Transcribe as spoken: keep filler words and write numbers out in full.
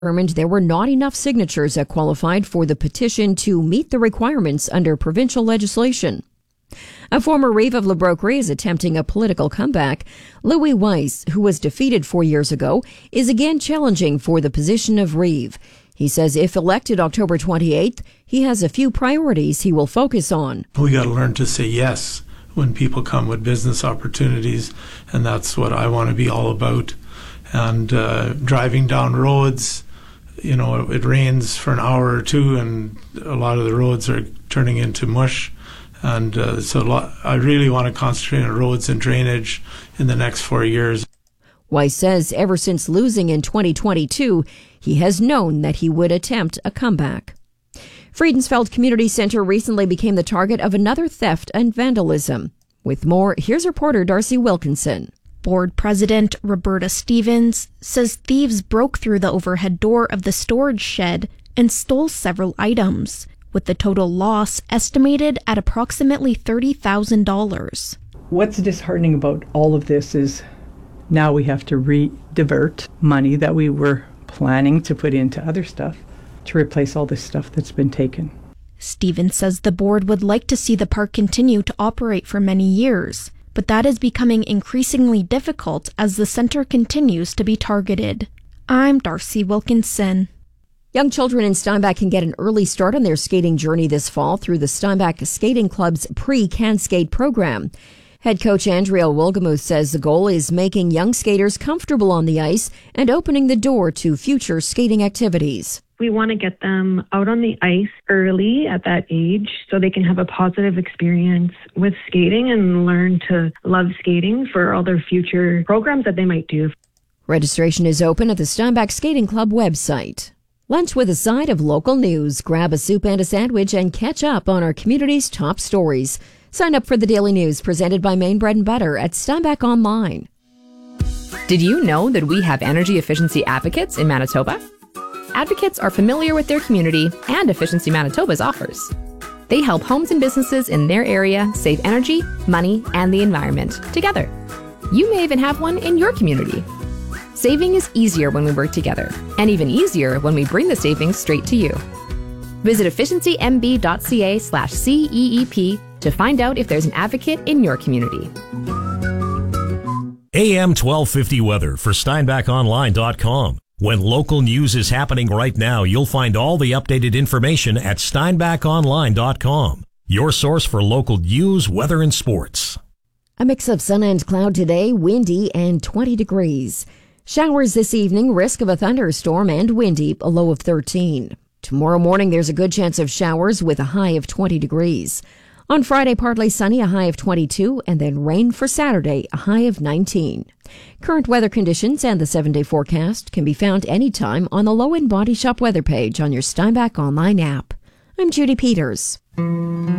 determined there were not enough signatures that qualified for the petition to meet the requirements under provincial legislation. A former Reeve of Lebrokery is attempting a political comeback. Louis Weiss, who was defeated four years ago, is again challenging for the position of Reeve. He says if elected October twenty-eighth, he has a few priorities he will focus on. We got to learn to say yes when people come with business opportunities, and that's what I want to be all about. And uh, driving down roads, you know, it rains for an hour or two, and a lot of the roads are turning into mush. And uh, so a lot, I really want to concentrate on roads and drainage in the next four years. Weiss says ever since losing in twenty twenty-two, he has known that he would attempt a comeback. Friedensfeld Community Centre recently became the target of another theft and vandalism. With more, here's reporter Darcy Wilkinson. Board President Roberta Stevens says thieves broke through the overhead door of the storage shed and stole several items, with the total loss estimated at approximately thirty thousand dollars. What's disheartening about all of this is now we have to re-divert money that we were planning to put into other stuff to replace all this stuff that's been taken. Stevens says the board would like to see the park continue to operate for many years, but that is becoming increasingly difficult as the centre continues to be targeted. I'm Darcy Wilkinson. Young children in Steinbach can get an early start on their skating journey this fall through the Steinbach Skating Club's Pre-Can Skate program. Head coach Andrea Wolgamuth says the goal is making young skaters comfortable on the ice and opening the door to future skating activities. We want to get them out on the ice early at that age so they can have a positive experience with skating and learn to love skating for all their future programs that they might do. Registration is open at the Steinbach Skating Club website. Lunch with a side of local news. Grab a soup and a sandwich and catch up on our community's top stories. Sign up for the Daily News presented by Maine Bread and Butter at Steinbach Online. Did you know that we have energy efficiency advocates in Manitoba? Advocates are familiar with their community and Efficiency Manitoba's offers. They help homes and businesses in their area save energy, money, and the environment together. You may even have one in your community. Saving is easier when we work together, and even easier when we bring the savings straight to you. Visit efficiency m b dot c a slash C E E P to find out if there's an advocate in your community. A M twelve fifty weather for Steinbach Online dot com. When local news is happening right now, you'll find all the updated information at Steinbach Online dot com. Your source for local news, weather, and sports. A mix of sun and cloud today, windy and twenty degrees. Showers this evening, risk of a thunderstorm and windy, a low of thirteen. Tomorrow morning, there's a good chance of showers with a high of twenty degrees. On Friday, partly sunny, a high of twenty-two, and then rain for Saturday, a high of nineteen. Current weather conditions and the seven-day forecast can be found anytime on the Low End Body Shop weather page on your Steinbach Online app. I'm Judy Peters.